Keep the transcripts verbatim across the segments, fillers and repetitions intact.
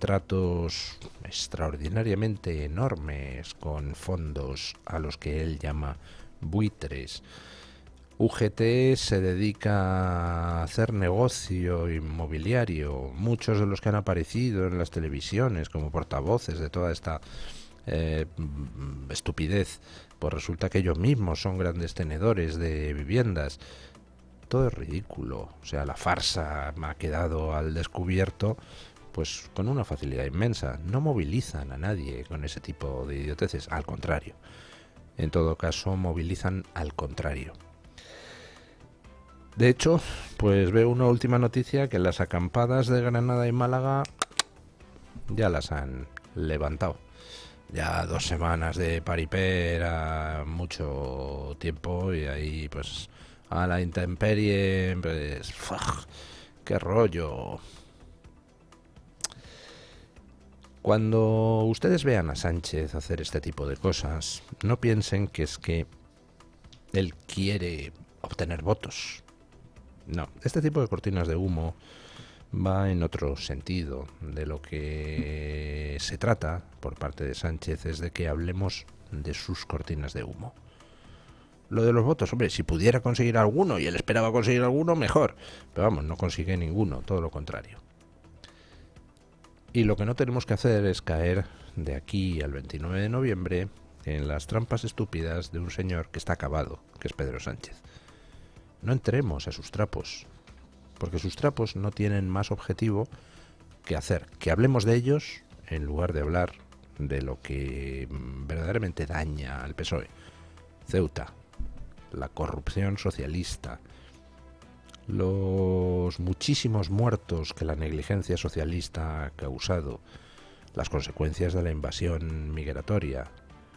contratos extraordinariamente enormes con fondos a los que él llama buitres. U G T se dedica a hacer negocio inmobiliario. Muchos de los que han aparecido en las televisiones como portavoces de toda esta eh, estupidez, pues resulta que ellos mismos son grandes tenedores de viviendas. Todo es ridículo. O sea, la farsa me ha quedado al descubierto pues con una facilidad inmensa. No movilizan a nadie con ese tipo de idioteces, al contrario. En todo caso, movilizan al contrario. De hecho, pues veo una última noticia que las acampadas de Granada y Málaga ya las han levantado. Ya dos semanas de paripera, mucho tiempo, y ahí pues a la intemperie, pues ¡fua! ¡Qué rollo! Cuando ustedes vean a Sánchez hacer este tipo de cosas, no piensen que es que él quiere obtener votos. No, este tipo de cortinas de humo va en otro sentido. De lo que se trata por parte de Sánchez es de que hablemos de sus cortinas de humo. Lo de los votos, hombre, si pudiera conseguir alguno, y él esperaba conseguir alguno, mejor. Pero vamos, no consigue ninguno, todo lo contrario. Y lo que no tenemos que hacer es caer de aquí al veintinueve de noviembre en las trampas estúpidas de un señor que está acabado, que es Pedro Sánchez. No entremos a sus trapos, porque sus trapos no tienen más objetivo que hacer que hablemos de ellos en lugar de hablar de lo que verdaderamente daña al P S O E. Ceuta, la corrupción socialista, los muchísimos muertos que la negligencia socialista ha causado, las consecuencias de la invasión migratoria.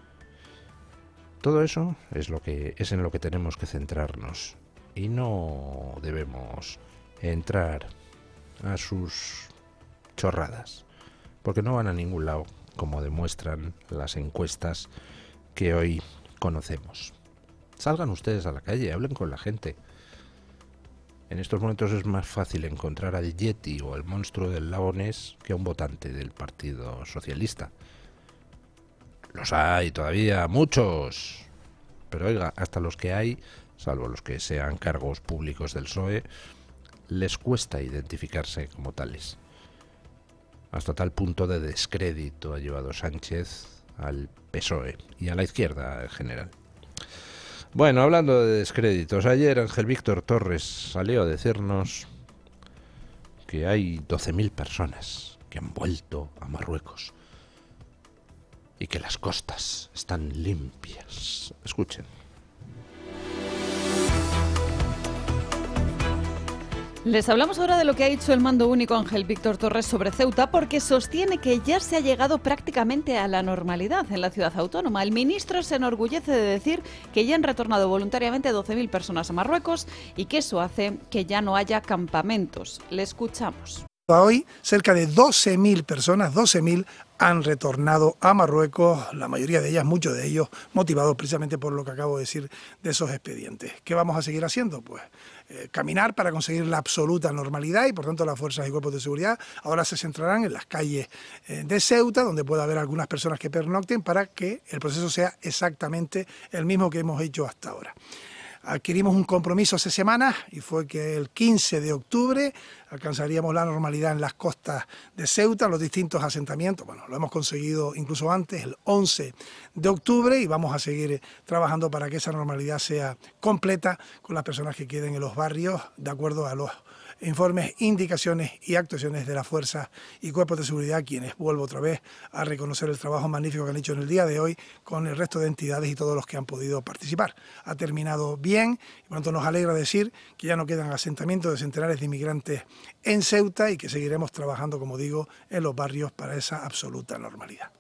Todo eso es lo que es en lo que tenemos que centrarnos. Y no debemos entrar a sus chorradas, porque no van a ningún lado, como demuestran las encuestas que hoy conocemos. Salgan ustedes a la calle, hablen con la gente. En estos momentos es más fácil encontrar al Yeti o al monstruo del lago Ness que a un votante del Partido Socialista. Los hay todavía, muchos. Pero oiga, hasta los que hay, salvo los que sean cargos públicos del P S O E, les cuesta identificarse como tales. Hasta tal punto de descrédito ha llevado Sánchez al P S O E y a la izquierda en general. Bueno, hablando de descréditos, ayer Ángel Víctor Torres salió a decirnos que hay doce mil personas que han vuelto a Marruecos y que las costas están limpias. Escuchen. Les hablamos ahora de lo que ha dicho el mando único Ángel Víctor Torres sobre Ceuta, porque sostiene que ya se ha llegado prácticamente a la normalidad en la ciudad autónoma. El ministro se enorgullece de decir que ya han retornado voluntariamente doce mil personas a Marruecos y que eso hace que ya no haya campamentos. Le escuchamos. Hoy, cerca de doce mil personas, doce mil, han retornado a Marruecos, la mayoría de ellas, muchos de ellos, motivados precisamente por lo que acabo de decir de esos expedientes. ¿Qué vamos a seguir haciendo? Pues eh, caminar para conseguir la absoluta normalidad, y por tanto las fuerzas y cuerpos de seguridad ahora se centrarán en las calles eh, de Ceuta, donde pueda haber algunas personas que pernocten, para que el proceso sea exactamente el mismo que hemos hecho hasta ahora. Adquirimos un compromiso hace semanas y fue que el quince de octubre alcanzaríamos la normalidad en las costas de Ceuta, en los distintos asentamientos. Bueno, lo hemos conseguido incluso antes, el once de octubre, y vamos a seguir trabajando para que esa normalidad sea completa con las personas que queden en los barrios, de acuerdo a los informes, indicaciones y actuaciones de las fuerzas y cuerpos de seguridad, quienes, vuelvo otra vez a reconocer el trabajo magnífico que han hecho en el día de hoy con el resto de entidades y todos los que han podido participar. Ha terminado bien, y por tanto nos alegra decir que ya no quedan asentamientos de centenares de inmigrantes en Ceuta y que seguiremos trabajando, como digo, en los barrios para esa absoluta normalidad.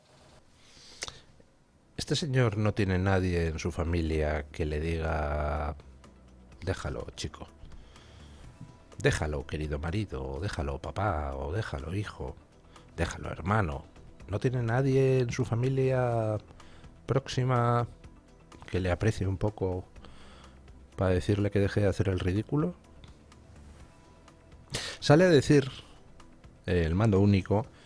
Este señor no tiene nadie en su familia que le diga: déjalo, chico. Déjalo, querido marido, o déjalo, papá, o déjalo, hijo, déjalo, hermano. ¿No tiene nadie en su familia próxima que le aprecie un poco para decirle que deje de hacer el ridículo? Sale a decir el mando único